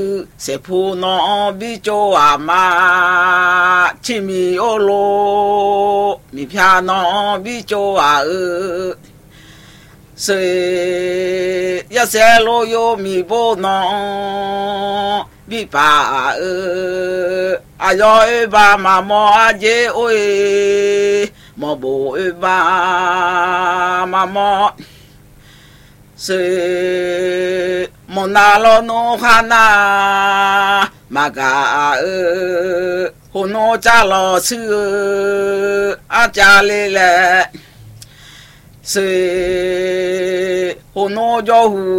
se puno bicho ama chimi olo mi piano bicho a se ya se lo yo mi bono bi pa ayo e ba ma mo aje oi mo bo e ba ma mo se monalo no hana maga hono chalo su achale le se hono jo hu